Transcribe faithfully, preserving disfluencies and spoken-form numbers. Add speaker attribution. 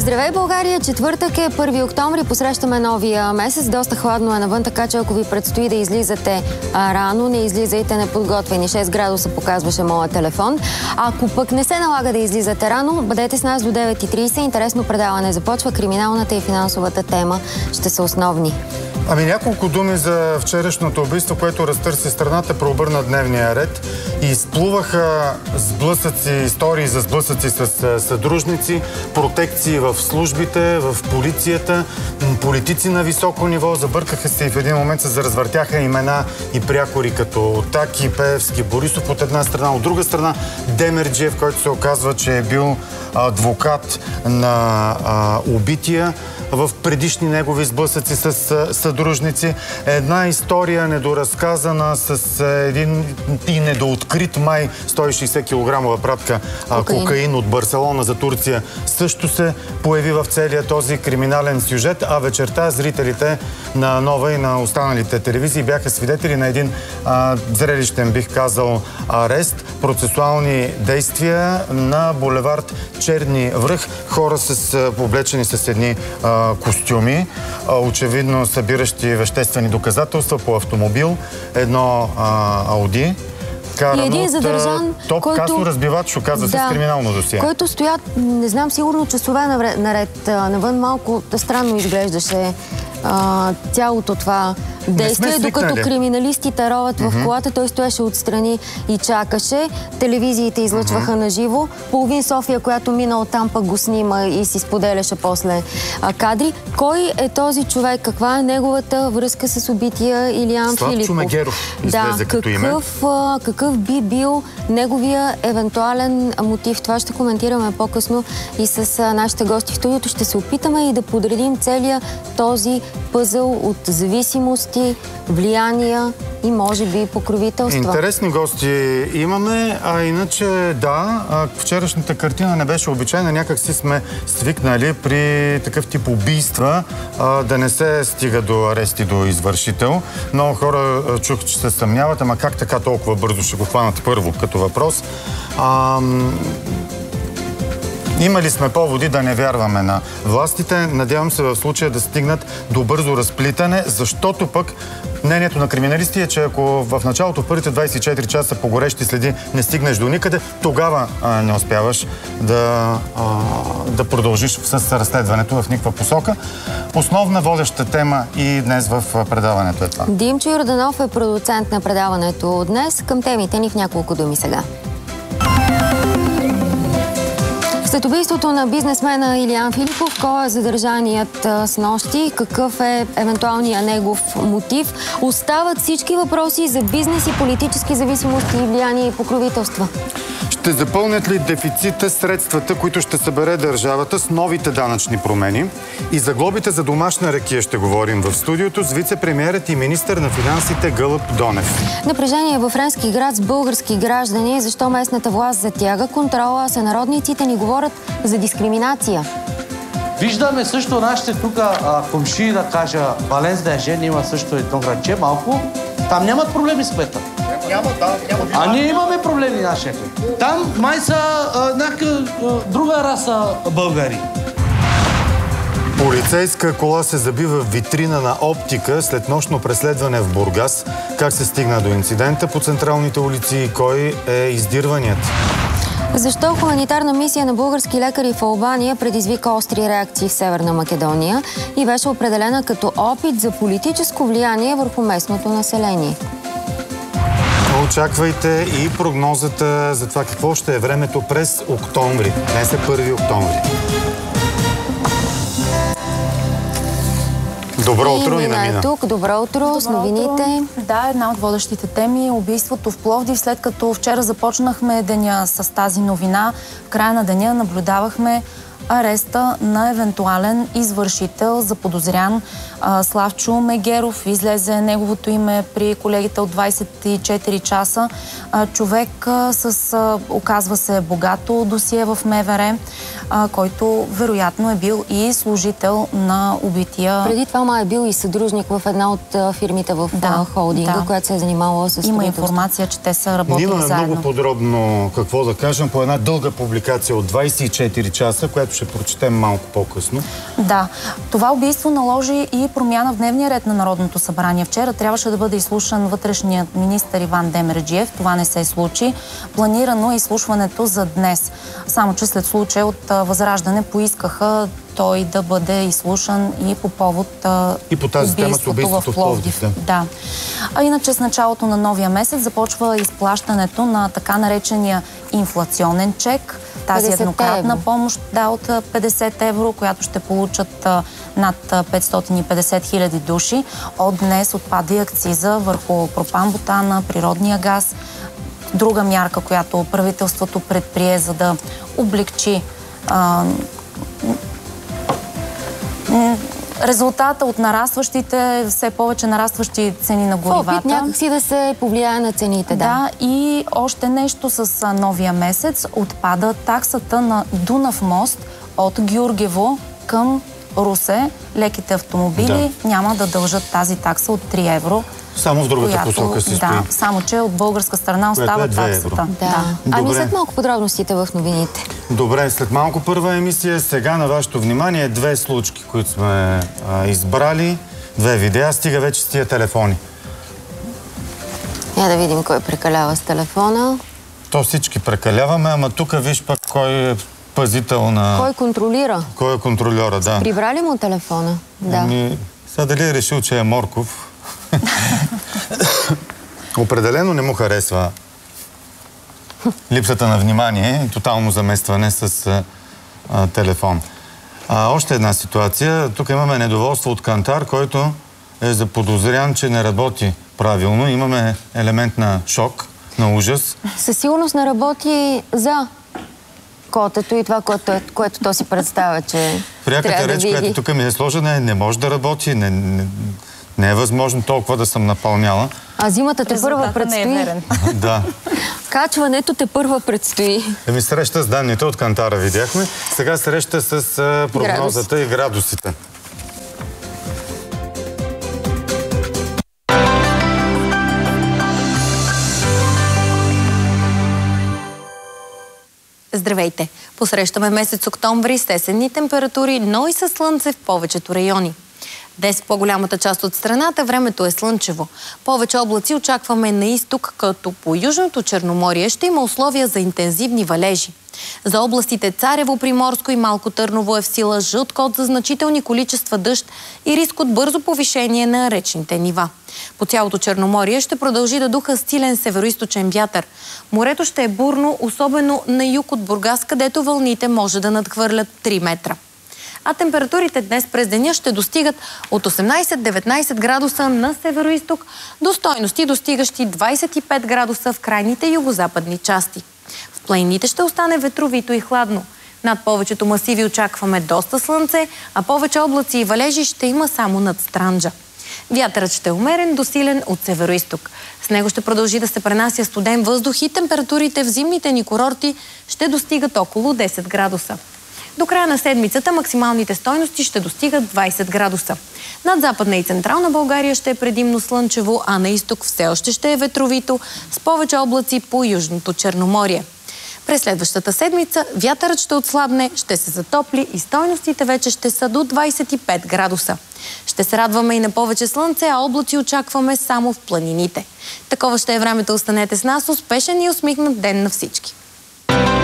Speaker 1: Здравей, България! Четвъртък е първи октомври, посрещаме новия месец. Доста хладно е навън, така че ако ви предстои да излизате а, рано, не излизайте неподготвени. шест градуса показваше моят телефон. Ако пък не се налага да излизате рано, бъдете с нас до девет и трийсет. Интересно предаване започва. Криминалната и финансовата тема ще са основни.
Speaker 2: Ами няколко думи за вчерашното убийство, което разтърси страната, преобърна дневния ред и изплуваха сблъсъци, истории за сблъсъци с съдружници, протекции в службите, в полицията, политици на високо ниво, забъркаха се и в един момент се заразвъртяха имена и прякори като Таки, Пеевски, Борисов от една страна, от друга страна Демерджиев, който се оказва, че е бил адвокат на а, убития в предишни негови сблъсъци с съдружници. Една история недоразказана с един и недооткрит май сто и шейсет килограмова пратка кокаин. кокаин от Барселона за Турция също се появи в целия този криминален сюжет, а вечерта зрителите на Нова и на останалите телевизии бяха свидетели на един а, зрелищен, бих казал, арест, процесуални действия на булевард Черни връх. Хора с облечени с едни а, костюми, а, очевидно събиращи веществени доказателства по автомобил, едно а, Ауди.
Speaker 1: И един задържан,
Speaker 2: топ
Speaker 1: който...
Speaker 2: касо разбивач, оказва се,
Speaker 1: да,
Speaker 2: с криминално досие.
Speaker 1: Който стоят, не знам, сигурно часове наред навън. Малко странно изглеждаше а, цялото това действие, докато криминалистите роват в mm-hmm. колата, той стоеше отстрани и чакаше. Телевизиите излъчваха mm-hmm. на живо. Половин София, която мина оттам, пък го снима и си споделяше после а, кадри. Кой е този човек? Каква е неговата връзка с убития Илиян Филипов?
Speaker 2: Славчо Мегеров излезе
Speaker 1: да,
Speaker 2: като име.
Speaker 1: Какъв, а, какъв би бил неговия евентуален мотив? Това ще коментираме по-късно и с а, нашите гости в студиото. Ще се опитаме и да подредим целия този пъзъл от зависимости, влияния и може би покровителства.
Speaker 2: Интересни гости имаме, а иначе да, вчерашната картина не беше обичайна. Някак си сме свикнали при такъв тип убийства а, да не се стига до арести, до извършител. Много хора чух, че се съмняват, ама как така толкова бързо ще го хванат първо като въпрос. А, Имали сме поводи да не вярваме на властите. Надявам се в случая да стигнат до бързо разплитане, защото пък мнението на криминалисти е, че ако в началото в първите двайсет и четири часа по горещи следи не стигнеш до никъде, тогава а, не успяваш да, а, да продължиш с разследването в никаква посока. Основна водеща тема и днес в предаването е това.
Speaker 1: Димчо Йорданов е продуцент на предаването днес. Към темите ни в няколко думи сега. След убийството на бизнесмена Илиян Филипов, кой е задържаният а, с нощи, какъв е евентуалният негов мотив? Остават всички въпроси за бизнес и политически зависимости, влияние и покровителства.
Speaker 2: Ще запълнят ли дефицита средствата, които ще събере държавата с новите данъчни промени? И за глобите за домашна ракия ще говорим в студиото с вице-премиерът и министър на финансите Гълъб Донев.
Speaker 1: Напрежение във френски град с български граждани. Защо местната власт затяга контрола, а сънародниците ни говорят за дискриминация.
Speaker 3: Виждаме също нашите тук комши, да кажа, Валенс Дежен има също едно градче малко. Там нямат проблеми с кмета.
Speaker 2: Няма, да, няма.
Speaker 3: А ние имаме проблеми нашите. Там май са някаква друга раса българи.
Speaker 2: Полицейска кола се забива в витрина на оптика след нощно преследване в Бургас. Как се стигна до инцидента по централните улици и кой е издирваният?
Speaker 1: Защо хуманитарна мисия на български лекари в Албания предизвика остри реакции в Северна Македония и беше определена като опит за политическо влияние върху местното население?
Speaker 2: Очаквайте и прогнозата за това какво ще е времето през октомври. Днес е първи октомври. Добро утро и на Мина.
Speaker 1: Тук. Добро утро. Добро с новините.
Speaker 4: Утро. Да, една от водещите теми е убийството в Пловдив. След като вчера започнахме деня с тази новина, в края на деня наблюдавахме ареста на евентуален извършител, заподозрян а, Славчо Мегеров. Излезе неговото име при колегите от двайсет и четири часа. А, човек а, с, а, оказва се, богато досие в МВР. а, който вероятно е бил и служител на убития.
Speaker 1: Преди това май е бил и съдружник в една от а, фирмите в
Speaker 4: да,
Speaker 1: а, холдинга,
Speaker 4: да.
Speaker 1: която се е занимавала с
Speaker 4: Има информация, че те са работили
Speaker 2: Имаме
Speaker 4: заедно.
Speaker 2: много подробно какво да кажем по една дълга публикация от двайсет и четири часа, която ще прочетем малко по-късно.
Speaker 4: Да. Това убийство наложи и промяна в дневния ред на Народното събрание. Вчера трябваше да бъде изслушан вътрешният министър Иван Демерджиев. Това не се случи. Планирано е изслушването за днес. Само че след случая от Възраждане поискаха той да бъде изслушан и по повод
Speaker 2: и по тази тема с убийството в Пловдив.
Speaker 4: Да. А иначе с началото на новия месец започва изплащането на така наречения инфлационен чек. Тази еднократна евро. помощ да, от петдесет евро, която ще получат а, над петстотин и петдесет хиляди души. От днес отпада и акциза върху пропан-бутана, природния газ. Друга мярка, която правителството предприе, за да облегчи а, резултата от нарастващите, все повече нарастващи цени на горивата.
Speaker 1: Опит някакси да се повлияе на цените, да.
Speaker 4: Да, и още нещо с новия месец. Отпада таксата на Дунав мост от Георгиево към Русе. Леките автомобили да. няма да дължат тази такса от три евро.
Speaker 2: Само в другата която, посока си стои.
Speaker 4: Да, само че от българска страна остава
Speaker 2: е
Speaker 4: таксата.
Speaker 1: Да. Да. Ами след малко подробностите в новините.
Speaker 2: Добре, след малко първа емисия. Сега на вашето внимание две случки, които сме а, избрали. Две видеа. Стига вече с тия телефони.
Speaker 1: Я да видим кой прекалява с телефона.
Speaker 2: То всички прекаляваме, ама тук виж пък кой е пазител на...
Speaker 1: Кой контролира?
Speaker 2: Кой е контролера, да.
Speaker 1: Прибрали му телефона? Да.
Speaker 2: Ами, сега дали е решил, че е Морков? Определено не му харесва липсата на внимание и тотално заместване с а, телефон. А, още една ситуация. Тук имаме недоволство от кантар, който е заподозрян, че не работи правилно. Имаме елемент на шок, на ужас.
Speaker 1: Със сигурност не работи за котето и това, което, което то си представя, че
Speaker 2: Пряката реч,
Speaker 1: да
Speaker 2: която тук ми е сложена, не може да работи, не, не, не е възможно толкова да съм напълняла.
Speaker 1: А зимата те първа предстои.
Speaker 4: Е
Speaker 2: да.
Speaker 1: Качването те първа предстои.
Speaker 2: Еми среща с данните от кантара видяхме. Сега среща с а, прогнозата Градус. и градусите.
Speaker 5: Здравейте! Посрещаме месец октомври с есенни температури, но и със слънце в повечето райони. Днес в по-голямата част от страната времето е слънчево. Повече облаци очакваме на изток, като по Южното Черноморие ще има условия за интензивни валежи. За областите Царево, Приморско и Малко Търново е в сила жълт код за значителни количества дъжд и риск от бързо повишение на речните нива. По цялото Черноморие ще продължи да духа силен североизточен вятър. Морето ще е бурно, особено на юг от Бургас, където вълните може да надхвърлят три метра. А температурите днес през деня ще достигат от осемнайсет до деветнайсет градуса на североизток до стойности, достигащи двайсет и пет градуса в крайните югозападни части. В планините ще остане ветровито и хладно. Над повечето масиви очакваме доста слънце, а повече облаци и валежи ще има само над Странджа. Вятърът ще е умерен до силен от североизток. С него ще продължи да се пренася студен въздух и температурите в зимните ни курорти ще достигат около десет градуса. До края на седмицата максималните стойности ще достигат двайсет градуса. Над Западна и Централна България ще е предимно слънчево, а на изток все още ще е ветровито, с повече облаци по Южното Черноморие. През следващата седмица вятърът ще отслабне, ще се затопли и стойностите вече ще са до двайсет и пет градуса. Ще се радваме и на повече слънце, а облаци очакваме само в планините. Такова ще е времето. Останете с нас. Успешен и усмихнат ден на всички!